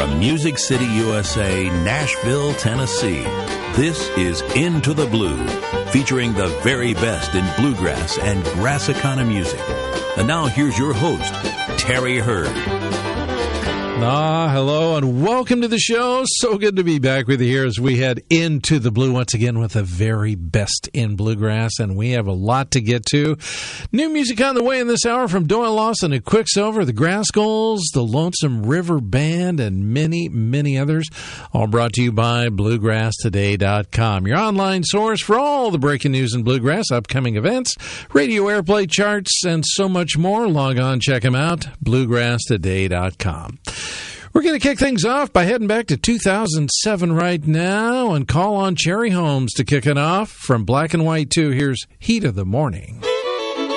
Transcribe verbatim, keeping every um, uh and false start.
From Music City, U S A, Nashville, Tennessee, this is Into the Blue, featuring the very best in bluegrass and Grassicana music. And now here's your host, Terry Hurd. Ah, hello and welcome to the show. So good to be back with you here as we head into the blue once again with the very best in bluegrass, and we have a lot to get to. New music on the way in this hour from Doyle Lawson and Quicksilver, the Grasskulls, the Lonesome River Band, and many, many others, all brought to you by bluegrass today dot com, your online source for all the breaking news in bluegrass, upcoming events, radio airplay charts, and so much more. Log on, check them out, bluegrass today dot com. We're going to kick things off by heading back to two thousand seven right now and call on Cherry Holmes to kick it off. From Black and White two, here's Heat of the Morning.